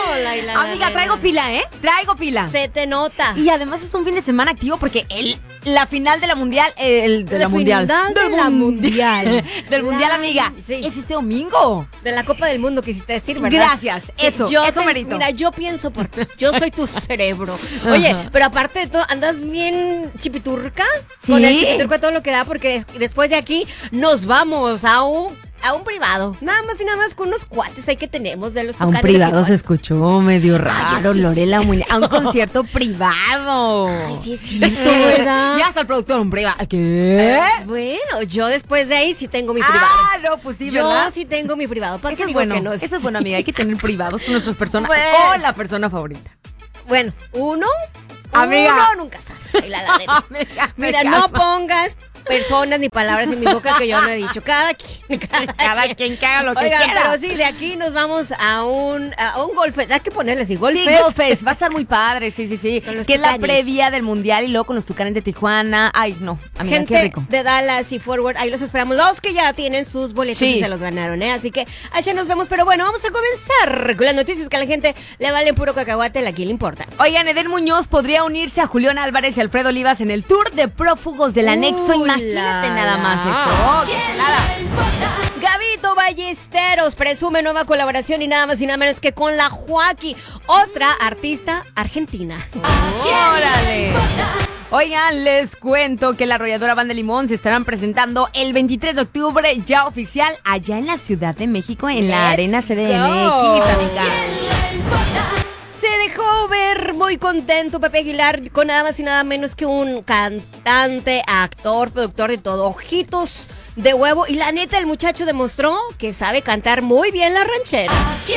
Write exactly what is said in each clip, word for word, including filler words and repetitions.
Laila. Amiga, traigo pila, ¿eh? Traigo pila. Se te nota. Y además es un fin de semana activo porque el, la final de la mundial, el de la, la mundial. Final de la mundial. Del mundial, La- amiga. sí. Es este domingo. De la Copa del Mundo quisiste decir, ¿verdad? Gracias. Sí, Eso, yo eso te- merito. Mira, yo pienso por ti. Yo soy tu cerebro. Oye, Ajá. pero aparte de todo, andas bien chipiturca. Sí. Con el chipiturca todo lo que da, porque des- después de aquí nos vamos a un, a un privado. Nada más y nada más con unos cuates ahí que tenemos de los A un tucanes de privado se Tijuana. escuchó medio raro, Ay, sí, sí. Lorela Muñoz. A un concierto privado. Ay, sí es cierto, ¿verdad? Ya está el productor, un privado. ¿Qué? Bueno, yo después de ahí sí tengo mi privado. Ah, no, pues sí, yo ¿verdad? sí tengo mi privado. ¿Para Eso qué es digo bueno, que no? eso es bueno, amiga. Hay que tener privados con nuestras personas Bueno. o la persona favorita. Bueno, uno, Amiga. uno nunca sabe. Ay, la, la, la. Amiga, me Mira, calma. no pongas personas ni palabras en mi boca que yo no he dicho. Cada quien, cada, Cada quien que haga lo que Oigan, quiera. pero sí, de aquí nos vamos a un, a un golf fest. Hay que ponerle así, golf Sí, fest. Golf Fest, va a estar muy padre, sí, sí, sí. Con los Que es la Tucanes. previa del mundial y luego con los Tucanes de Tijuana. Ay, no, amiga, Gente qué rico. de Dallas y Forward, ahí los esperamos. Los que ya tienen sus boletos Sí. y se los ganaron, ¿eh? Así que allá nos vemos. Pero bueno, vamos a comenzar con las noticias que a la gente le vale puro cacahuate, a quién le importa. Oigan, Eden Muñoz podría unirse a Julián Álvarez y Alfredo Olivas en el Tour de Prófugos del Anexo. Uh, Imagínate la, nada la. más eso. Que nada. Gabito Ballesteros presume nueva colaboración y nada más y nada menos que con la Joaquí, otra artista argentina. ¡Órale! Oigan, les cuento que la arrolladora Banda Limón se estarán presentando el veintitrés de octubre ya oficial allá en la Ciudad de México en la Let's Arena C D M X, go. amiga. Se dejó ver muy contento Pepe Aguilar con nada más y nada menos que un cantante, actor, productor de todo, ojitos de huevo. Y la neta, el muchacho demostró que sabe cantar muy bien las rancheras.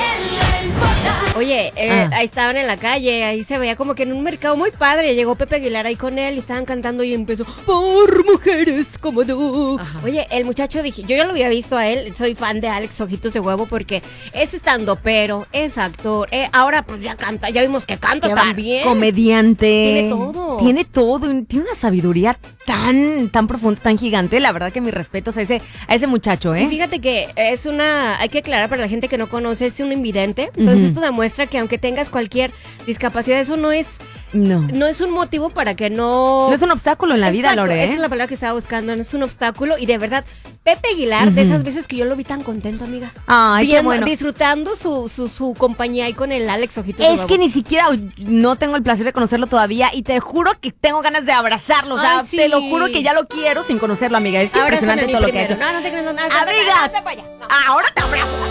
Oye, eh, Ah. ahí estaban en la calle, ahí se veía como que en un mercado muy padre. Llegó Pepe Aguilar ahí con él y estaban cantando y empezó, por mujeres como tú. Ajá. Oye, el muchacho dije, yo ya lo había visto a él, soy fan de Alex Ojitos de Huevo porque es estandopero, es actor, eh, ahora pues ya canta, ya vimos que canta Qué bar- también. Comediante. Tiene todo. Tiene todo. y Tiene una sabiduría tan, tan profunda, tan gigante. La verdad que mis respetos a ese, a ese muchacho, Y ¿eh? fíjate que es una, hay que aclarar para la gente que no conoce, es un invidente. Entonces Ujú. esto demuestra que aunque tengas cualquier discapacidad, eso no es, No. no es un motivo para que no... No es un obstáculo en la vida, Exacto, Lore. ¿eh? esa es la palabra que estaba buscando, no es un obstáculo. Y de verdad, Pepe Aguilar, de Ujú. esas veces que yo lo vi tan contento, amiga. Ay, qué Viendo- bueno. Disfrutando su, su, su compañía ahí con el Alex Ojitos de Es Huevo. que ni siquiera no tengo el placer de conocerlo todavía y te juro que tengo ganas de abrazarlo. O sea, Ay, sí. te lo juro que ya lo quiero sin conocerlo, amiga. Es Abrázame impresionante a mí todo lo que ha primero. hecho. No, no te creas, no, no, Amiga. hazte para allá, no. Ahora te